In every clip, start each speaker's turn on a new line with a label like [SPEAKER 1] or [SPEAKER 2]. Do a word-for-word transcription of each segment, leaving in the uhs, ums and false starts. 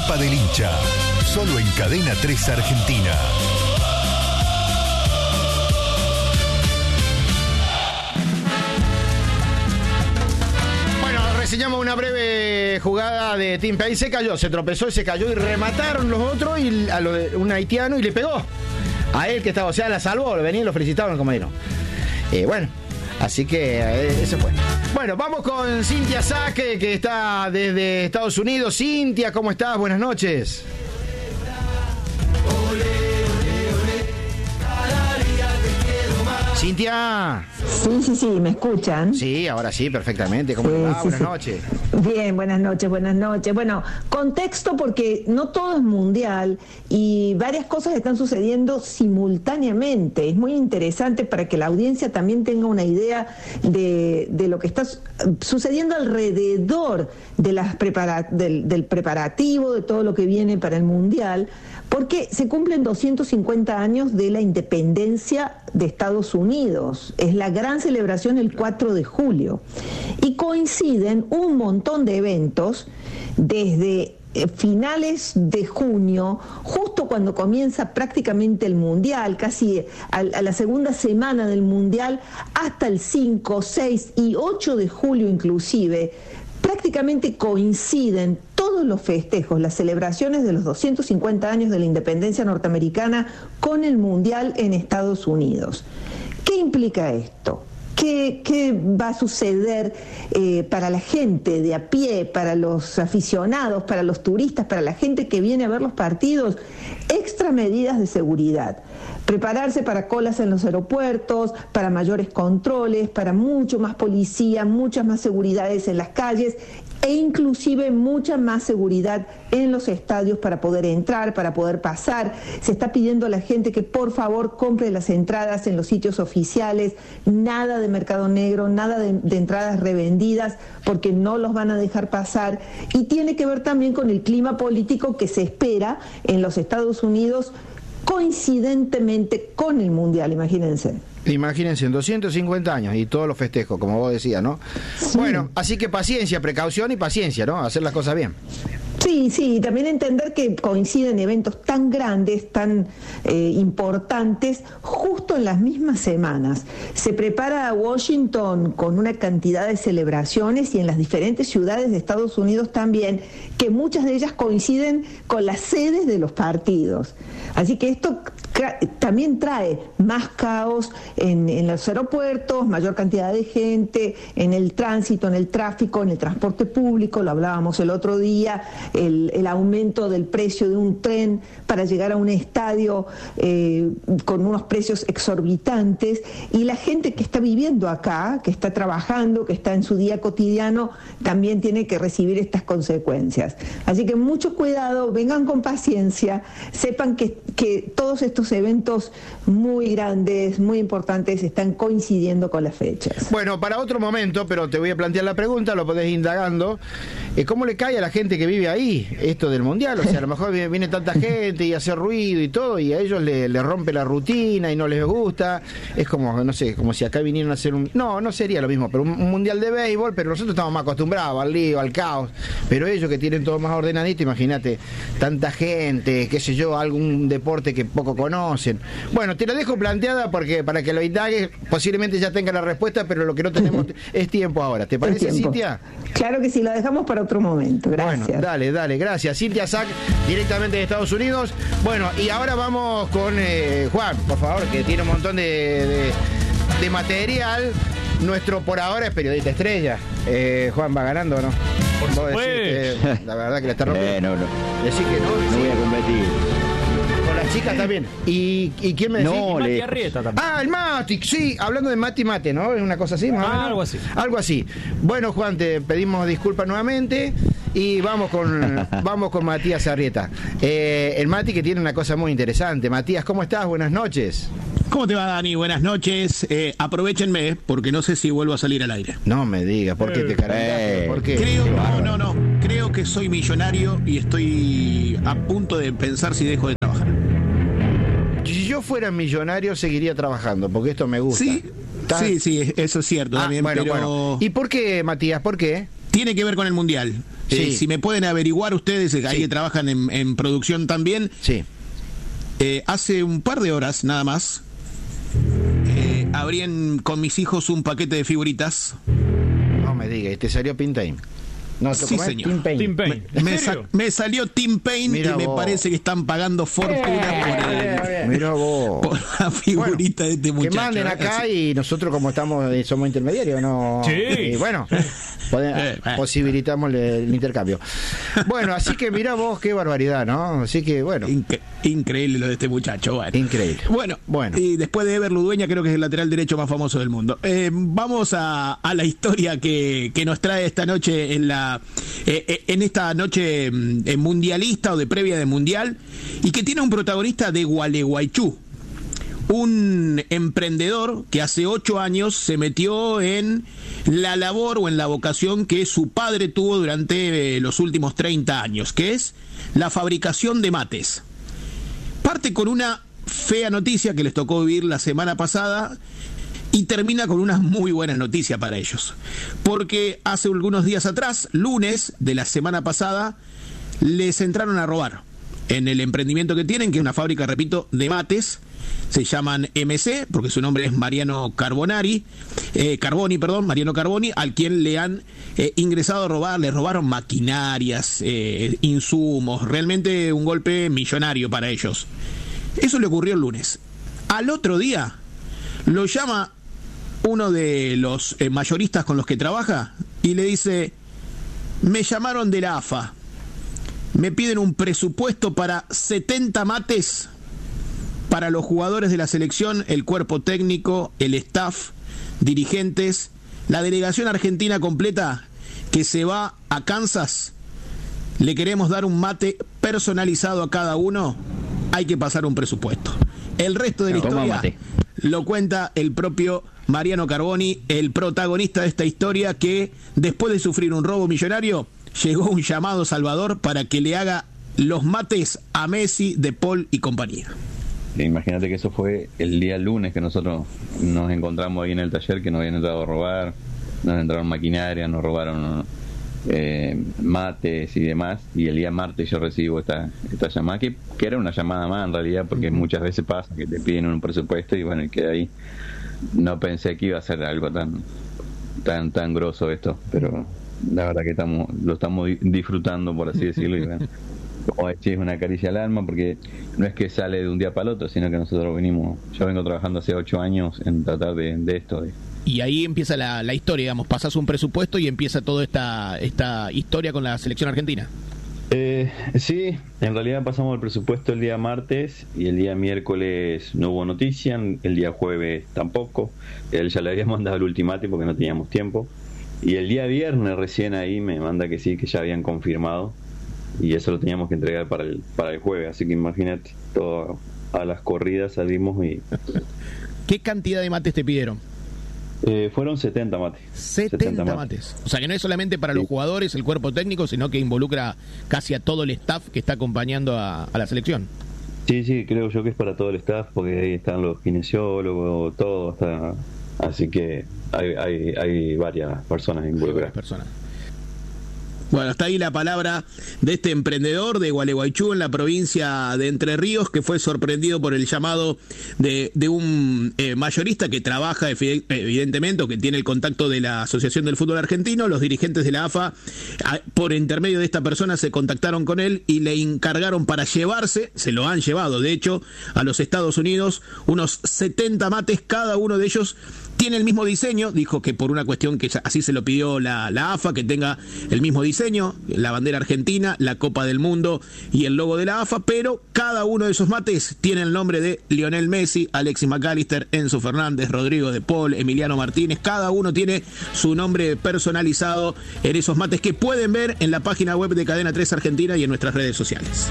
[SPEAKER 1] Pampa del Hincha, solo en Cadena tres Argentina.
[SPEAKER 2] Bueno, reseñamos una breve jugada de Tim Pay. Se cayó, se tropezó y se cayó y remataron los otros y a lo de un haitiano y le pegó a él que estaba, o sea, la salvó, lo venían y lo felicitaron como dijeron. Eh, bueno, así que eh, ese fue. Bueno, vamos con Cintia Saque, que está desde Estados Unidos. Cintia, ¿cómo estás? Buenas noches. Cintia.
[SPEAKER 3] Sí, sí, sí, ¿me escuchan?
[SPEAKER 2] Sí, ahora sí, perfectamente. ¿Cómo
[SPEAKER 3] Sí,
[SPEAKER 2] le va?
[SPEAKER 3] sí,
[SPEAKER 2] Buenas
[SPEAKER 3] sí.
[SPEAKER 2] noches.
[SPEAKER 3] Bien, buenas noches, buenas noches. Bueno, contexto porque no todo es mundial y varias cosas están sucediendo simultáneamente. Es muy interesante para que la audiencia también tenga una idea de, de lo que está su- sucediendo alrededor de las prepara- del, del preparativo, de todo lo que viene para el mundial, porque se cumplen doscientos cincuenta años de la independencia de Estados Unidos. Es la gran celebración el cuatro de julio. Y coinciden un montón de eventos desde eh, finales de junio, justo cuando comienza prácticamente el Mundial, casi a, a la segunda semana del Mundial, hasta el cinco, seis y ocho de julio inclusive, prácticamente coinciden todos los festejos, las celebraciones de los doscientos cincuenta años de la independencia norteamericana con el Mundial en Estados Unidos. ¿Qué implica esto? ¿Qué, qué va a suceder eh, para la gente de a pie, para los aficionados, para los turistas, para la gente que viene a ver los partidos? Extra medidas de seguridad. Prepararse para colas en los aeropuertos, para mayores controles, para mucho más policía, muchas más seguridades en las calles e inclusive mucha más seguridad en los estadios para poder entrar, para poder pasar. Se está pidiendo a la gente que por favor compre las entradas en los sitios oficiales, nada de mercado negro, nada de, de entradas revendidas, porque no los van a dejar pasar. Y tiene que ver también con el clima político que se espera en los Estados Unidos coincidentemente con el Mundial, imagínense.
[SPEAKER 2] Imagínense, en doscientos cincuenta años y todos los festejos, como vos decías, ¿no?
[SPEAKER 3] Sí.
[SPEAKER 2] Bueno, así que paciencia, precaución y paciencia, ¿no? Hacer las cosas bien.
[SPEAKER 3] Sí, sí, y también entender que coinciden eventos tan grandes, tan eh, importantes, justo en las mismas semanas. Se prepara a Washington con una cantidad de celebraciones y en las diferentes ciudades de Estados Unidos también, que muchas de ellas coinciden con las sedes de los partidos. Así que esto cra- también trae más caos en, en los aeropuertos, mayor cantidad de gente, en el tránsito, en el tráfico, en el transporte público, lo hablábamos el otro día, el, el aumento del precio de un tren para llegar a un estadio eh, con unos precios exorbitantes, y la gente que está viviendo acá, que está trabajando, que está en su día cotidiano, también tiene que recibir estas consecuencias. Así que mucho cuidado, vengan con paciencia, sepan que, que todos estos eventos muy grandes, muy importantes, están coincidiendo con las fechas.
[SPEAKER 2] Bueno, para otro momento, pero te voy a plantear la pregunta, lo podés ir indagando. Eh, ¿Cómo le cae a la gente que vive ahí esto del Mundial? O sea, a lo mejor viene, viene tanta gente y hace ruido y todo, y a ellos le, le rompe la rutina y no les gusta. Es como, no sé, como si acá vinieran a hacer un... No, no sería lo mismo, pero un, un Mundial de béisbol, pero nosotros estamos más acostumbrados al lío, al caos. Pero ellos que tienen todo más ordenadito, imagínate, tanta gente, qué sé yo, algún deporte que poco conocen. Bueno, te lo dejo planteada porque para que lo indagues, posiblemente ya tenga la respuesta, pero lo que no tenemos es tiempo ahora. ¿Te parece, Cintia?
[SPEAKER 3] Claro que sí, lo dejamos para otro momento. Gracias.
[SPEAKER 2] Bueno, dale, dale, gracias. Cintia Sack, directamente de Estados Unidos. Bueno, y ahora vamos con eh, Juan, por favor, que tiene un montón de, de, de material. Nuestro por ahora es periodista estrella. Eh, Juan, ¿va ganando o no?
[SPEAKER 4] Por
[SPEAKER 2] Vos
[SPEAKER 4] supuesto.
[SPEAKER 2] decís que, la verdad que la está rompiendo.
[SPEAKER 5] Eh, no, no,
[SPEAKER 2] Decís que no.
[SPEAKER 5] no voy a competir.
[SPEAKER 2] Con las chicas también. ¿Y, y quién me decís?
[SPEAKER 5] No,
[SPEAKER 4] Y Mati
[SPEAKER 5] le-
[SPEAKER 4] Arrieta también.
[SPEAKER 2] Ah, el Mati, sí, hablando de Mati Mate, ¿no? Es una cosa así, más o
[SPEAKER 4] Ah,
[SPEAKER 2] menos.
[SPEAKER 4] algo así.
[SPEAKER 2] Algo así. Bueno, Juan, te pedimos disculpas nuevamente y vamos con vamos con Matías Arrieta. Eh, el Mati que tiene una cosa muy interesante. Matías, ¿cómo estás? Buenas noches.
[SPEAKER 6] ¿Cómo te va, Dani? Buenas noches. Eh, aprovechenme, porque no sé si vuelvo a salir al aire.
[SPEAKER 2] No me digas, ¿por qué te carandaste?
[SPEAKER 5] Eh,
[SPEAKER 2] ¿Por qué?
[SPEAKER 6] Creo, no, no, no. Creo que soy millonario y estoy a punto de pensar si dejo de trabajar.
[SPEAKER 2] Si yo fuera millonario, seguiría trabajando, porque esto me gusta.
[SPEAKER 6] Sí,
[SPEAKER 2] ¿Está?
[SPEAKER 6] sí, sí, eso es cierto
[SPEAKER 2] Ah,
[SPEAKER 6] también,
[SPEAKER 2] bueno,
[SPEAKER 6] pero
[SPEAKER 2] bueno. ¿Y por qué, Matías? ¿Por qué?
[SPEAKER 6] tiene que ver con el Mundial.
[SPEAKER 2] Sí.
[SPEAKER 6] Eh, si me pueden averiguar ustedes, ahí
[SPEAKER 2] Sí.
[SPEAKER 6] que trabajan en, en producción también,
[SPEAKER 2] Sí.
[SPEAKER 6] eh, hace un par de horas nada más, eh, abrían con mis hijos un paquete de figuritas.
[SPEAKER 2] No me diga, ¿y te salió Pintane? No,
[SPEAKER 6] Sí,
[SPEAKER 2] ¿cómo es?
[SPEAKER 6] señor.
[SPEAKER 2] Tim Payne.
[SPEAKER 4] Tim Payne.
[SPEAKER 6] Me,
[SPEAKER 4] ¿En
[SPEAKER 6] me
[SPEAKER 4] serio?
[SPEAKER 6] sa- me salió Tim Payne
[SPEAKER 2] Mira
[SPEAKER 6] y me
[SPEAKER 2] vos.
[SPEAKER 6] parece que están pagando fortuna por, el-
[SPEAKER 2] Mira vos.
[SPEAKER 6] por la figurita
[SPEAKER 2] Bueno,
[SPEAKER 6] de este muchacho.
[SPEAKER 2] que manden
[SPEAKER 6] ¿eh?
[SPEAKER 2] acá
[SPEAKER 6] Así.
[SPEAKER 2] y nosotros como estamos eh, somos intermediarios, no.
[SPEAKER 4] Sí.
[SPEAKER 2] Y bueno, pode-
[SPEAKER 6] Eh, eh.
[SPEAKER 2] posibilitamos el, el intercambio. Bueno, así que mira vos qué barbaridad, ¿no? Así que bueno,
[SPEAKER 6] Incre- increíble lo de este muchacho. Bueno.
[SPEAKER 2] increíble.
[SPEAKER 6] Bueno,
[SPEAKER 2] Bueno.
[SPEAKER 6] y después de Ever Ludueña, creo que es el lateral derecho más famoso del mundo. Eh, vamos a, a la historia que, que nos trae esta noche en la eh, eh, en esta noche mm, eh, mundialista o de previa de mundial, y que tiene un protagonista de Gualeguaychú, un emprendedor que hace ocho años se metió en la labor o en la vocación que su padre tuvo durante eh, los últimos treinta años, que es la fabricación de mates. Parte con una fea noticia que les tocó vivir la semana pasada y termina con una muy buena noticia para ellos. Porque hace algunos días atrás, lunes de la semana pasada, les entraron a robar en el emprendimiento que tienen, que es una fábrica, repito, de mates. Se llaman M C, porque su nombre es Mariano Carbonari, eh, Carboni, perdón, Mariano Carboni, al quien le han eh, ingresado a robar, le robaron maquinarias, eh, insumos, realmente un golpe millonario para ellos. Eso le ocurrió el lunes. Al otro día, lo llama uno de los eh, mayoristas con los que trabaja y le dice: me llamaron de la A F A, me piden un presupuesto para setenta mates para los jugadores de la selección, el cuerpo técnico, el staff, dirigentes, la delegación argentina completa que se va a Kansas. Le queremos dar un mate personalizado a cada uno. Hay que pasar un presupuesto. El resto de la
[SPEAKER 5] Toma
[SPEAKER 6] historia
[SPEAKER 5] mate.
[SPEAKER 6] lo cuenta el propio Mariano Carboni, el protagonista de esta historia, que después de sufrir un robo millonario, llegó un llamado salvador para que le haga los mates a Messi, De Paul y compañía.
[SPEAKER 5] Imagínate que eso fue el día lunes que nosotros nos encontramos ahí en el taller, que nos habían entrado a robar, nos entraron maquinaria, nos robaron eh, mates y demás, y el día martes yo recibo esta esta llamada, que, que era una llamada más en realidad, porque muchas veces pasa que te piden un presupuesto y bueno, y queda ahí. No pensé que iba a ser algo tan tan tan grosso esto, pero la verdad que estamos lo estamos di- disfrutando, por así decirlo, y bueno, como decís, es una caricia al alma, porque no es que sale de un día para el otro, sino que nosotros venimos, yo vengo trabajando hace ocho años en tratar de, de esto, de,
[SPEAKER 7] Y ahí empieza la, la historia, digamos, pasás un presupuesto y empieza toda esta, esta historia con la selección argentina.
[SPEAKER 5] Eh, sí, en realidad pasamos el presupuesto el día martes y el día miércoles no hubo noticia, el día jueves tampoco, él ya le había mandado el ultimátum porque no teníamos tiempo, y el día viernes recién ahí me manda que sí, que ya habían confirmado, y eso lo teníamos que entregar para el, para el jueves, así que imagínate, todo a las corridas salimos y
[SPEAKER 7] ¿Qué cantidad de mates te pidieron?
[SPEAKER 5] eh, fueron setenta mates.
[SPEAKER 7] setenta mates. O sea que no es solamente para
[SPEAKER 5] Sí.
[SPEAKER 7] los jugadores, el cuerpo técnico, sino que involucra casi a todo el staff que está acompañando a, a la selección.
[SPEAKER 5] Sí, sí, creo yo que es para todo el staff, porque ahí están los kinesiólogos, todo, está, así que hay, hay, hay varias personas
[SPEAKER 7] Varias
[SPEAKER 5] involucradas.
[SPEAKER 7] personas.
[SPEAKER 6] Bueno, está ahí la palabra de este emprendedor de Gualeguaychú, en la provincia de Entre Ríos, que fue sorprendido por el llamado de, de un eh, mayorista que trabaja evi- evidentemente, o que tiene el contacto de la Asociación del Fútbol Argentino. Los dirigentes de la A F A, a, por intermedio de esta persona, se contactaron con él y le encargaron para llevarse, se lo han llevado de hecho, a los Estados Unidos, unos setenta mates. Cada uno de ellos tiene el mismo diseño, dijo que por una cuestión que así se lo pidió la, la A F A, que tenga el mismo diseño, la bandera argentina, la Copa del Mundo y el logo de la A F A, pero cada uno de esos mates tiene el nombre de Lionel Messi, Alexis McAllister, Enzo Fernández, Rodrigo de Paul, Emiliano Martínez. Cada uno tiene su nombre personalizado en esos mates, que pueden ver en la página web de Cadena tres Argentina y en nuestras redes sociales.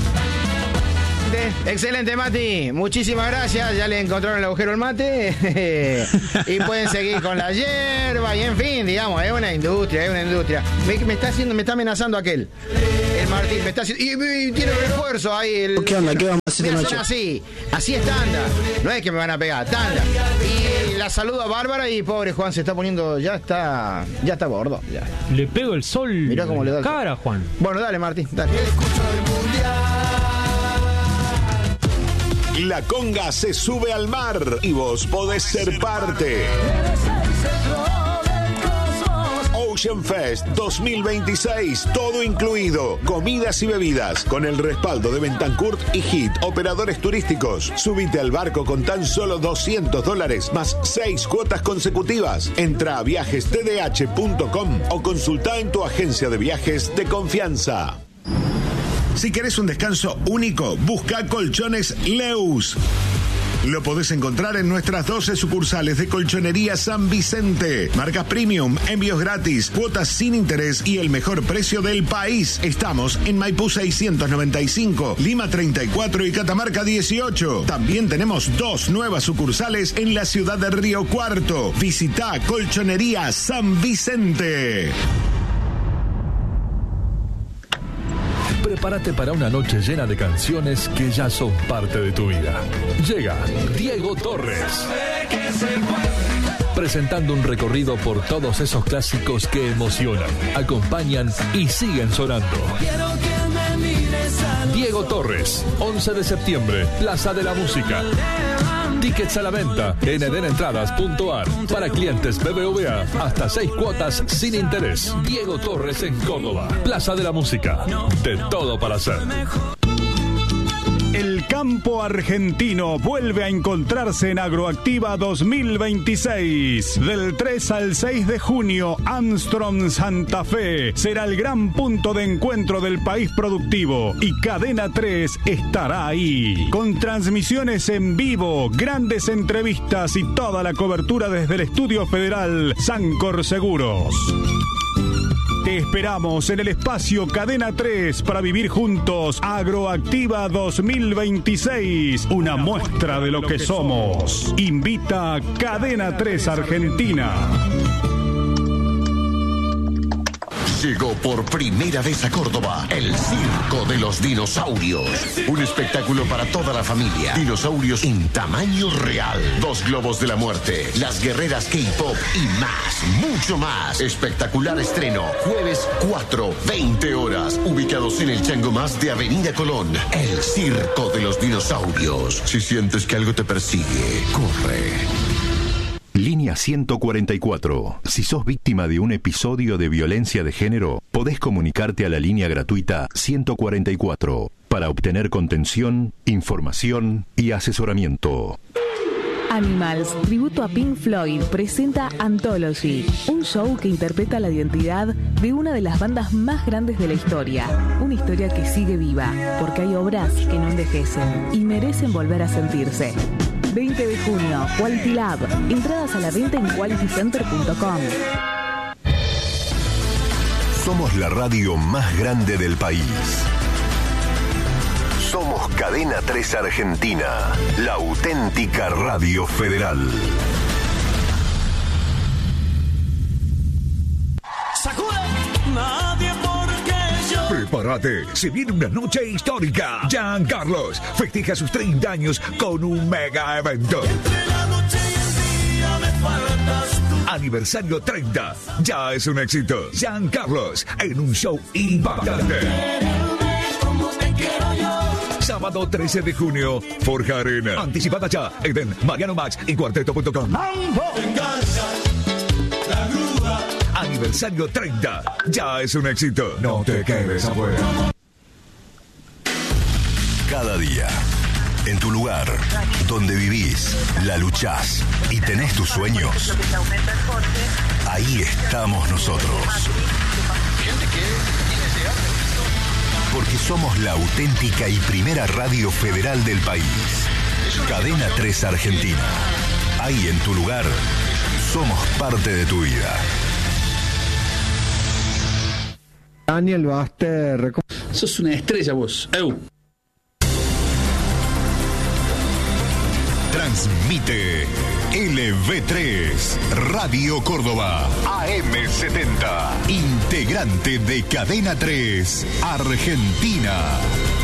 [SPEAKER 2] Excelente, Mati. Muchísimas gracias. Ya le encontraron el agujero al mate. Y pueden seguir con la hierba. Y en fin, digamos, es una industria, es una industria. Me, me está haciendo, me está amenazando aquel. El Martín me está haciendo. Y, y tiene refuerzo ahí. El,
[SPEAKER 8] ¿Qué onda? ¿Qué vamos a hacer
[SPEAKER 2] Mira,
[SPEAKER 8] esta
[SPEAKER 2] son
[SPEAKER 8] noche?
[SPEAKER 2] así. Así es tanda. No es que me van a pegar, tanda. Y la saludo a Bárbara y pobre Juan se está poniendo, ya está, ya está gordo. Ya.
[SPEAKER 4] Le pego el sol.
[SPEAKER 2] Mirá cómo le da el
[SPEAKER 4] cara,
[SPEAKER 2] sol.
[SPEAKER 4] Juan.
[SPEAKER 2] Bueno, dale, Martín, dale.
[SPEAKER 1] La conga se sube al mar y vos podés ser parte. Ocean Fest dos mil veintiséis, todo incluido, comidas y bebidas, con el respaldo de Bentancurt y Hit, operadores turísticos. Subite al barco con tan solo doscientos dólares, más seis cuotas consecutivas. Entra a viajes t d h punto com o consulta en tu agencia de viajes de confianza. Si querés un descanso único, busca Colchones Leus. Lo podés encontrar en nuestras doce sucursales de Colchonería San Vicente. Marcas premium, envíos gratis, cuotas sin interés y el mejor precio del país. Estamos en Maipú seiscientos noventa y cinco, Lima treinta y cuatro y Catamarca dieciocho. También tenemos dos nuevas sucursales en la ciudad de Río Cuarto. Visita Colchonería San Vicente.
[SPEAKER 8] Prepárate para una noche llena de canciones que ya son parte de tu vida. Llega Diego Torres, presentando un recorrido por todos esos clásicos que emocionan, acompañan y siguen sonando. Diego Torres, once de septiembre, Plaza de la Música. Tickets a la venta en eden entradas punto a r. Para clientes B B V A, hasta seis cuotas sin interés. Diego Torres en Córdoba. Plaza de la Música. De todo para hacer.
[SPEAKER 9] El campo argentino vuelve a encontrarse en Agroactiva dos mil veintiséis. Del tres al seis de junio, Armstrong Santa Fe será el gran punto de encuentro del país productivo y Cadena tres estará ahí. Con transmisiones en vivo, grandes entrevistas y toda la cobertura desde el Estudio Federal Sancor Seguros. Te esperamos en el espacio Cadena tres para vivir juntos Agroactiva dos mil veintiséis, una muestra de lo que somos. Invita a Cadena tres Argentina.
[SPEAKER 10] Llegó por primera vez a Córdoba el Circo de los Dinosaurios. Un espectáculo para toda la familia. Dinosaurios en tamaño real. Dos globos de la muerte. Las guerreras K-pop y más, mucho más. Espectacular estreno. Jueves cuatro, veinte horas. Ubicados en el Chango Más de Avenida Colón. El Circo de los Dinosaurios. Si sientes que algo te persigue, corre.
[SPEAKER 1] Línea ciento cuarenta y cuatro. Si sos víctima de un episodio de violencia de género, podés comunicarte a la línea gratuita ciento cuarenta y cuatro para obtener contención, información y asesoramiento.
[SPEAKER 11] Animals, tributo a Pink Floyd, presenta Anthology, un show que interpreta la identidad de una de las bandas más grandes de la historia. Una historia que sigue viva, porque hay obras que no envejecen y merecen volver a sentirse. veinte de junio, Quality Lab. Entradas a la venta en quality center punto com.
[SPEAKER 1] Somos la radio más grande del país. Somos Cadena tres Argentina, la auténtica radio federal.
[SPEAKER 12] Nadie porque yo. Prepárate, se viene una noche histórica. Jean Carlos festeja sus treinta años con un mega evento. Entre la noche y el día me faltas tú. Aniversario treinta, ya es un éxito. Jean Carlos en un show impactante. Sábado trece de junio, Forja Arena. Anticipada ya, Eden, Mariano Max y cuarteto punto com. Aniversario treinta, ya es un éxito. No te quedes afuera.
[SPEAKER 1] Cada día, en tu lugar, donde vivís, la luchás y tenés tus sueños, ahí estamos nosotros. Porque somos la auténtica y primera radio federal del país. Cadena tres Argentina. Ahí en tu lugar, somos parte de tu vida.
[SPEAKER 13] Daniel Baster.
[SPEAKER 14] Sos una estrella vos. Eu.
[SPEAKER 1] Transmite L V tres, Radio Córdoba, A M setenta, integrante de Cadena tres, Argentina.